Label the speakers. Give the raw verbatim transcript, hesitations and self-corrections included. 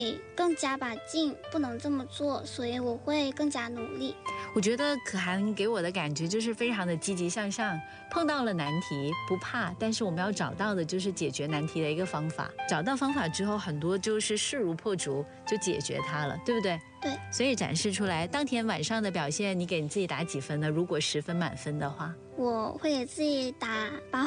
Speaker 1: 更加把劲，不能这么做，所以我会更加努力。
Speaker 2: 我觉得可涵给我的感觉就是非常的积极向上，碰到了难题不怕，但是我们要找到的就是解决难题的一个方法，找到方法之后很多就是势如破竹就解决它了，对不对？
Speaker 1: 对，
Speaker 2: 所以展示出来当天晚上的表现，你给你自己打几分呢？如果十分满分的话，
Speaker 1: 我会给自己打八